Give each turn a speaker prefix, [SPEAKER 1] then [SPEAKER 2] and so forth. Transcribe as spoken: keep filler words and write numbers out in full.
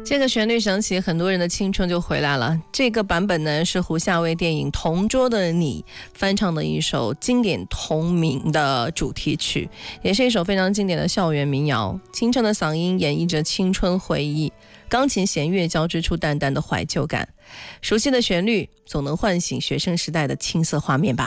[SPEAKER 1] 这个旋律响起，很多人的青春就回来了。这个版本呢是胡夏为电影《同桌的你》翻唱的一首经典同名的主题曲，也是一首非常经典的校园民谣。清澈的嗓音演绎着青春回忆，钢琴弦乐交织出淡淡的怀旧感。熟悉的旋律总能唤醒学生时代的青涩画面吧。